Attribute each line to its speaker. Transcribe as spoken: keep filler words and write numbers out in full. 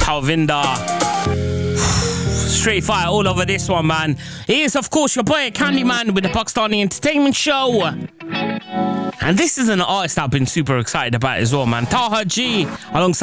Speaker 1: Talvinda. Straight fire all over this one, man. He is, of course, your boy Candyman with the Pakistani Entertainment Show. And this is an artist I've been super excited about as well, man. Taha G alongside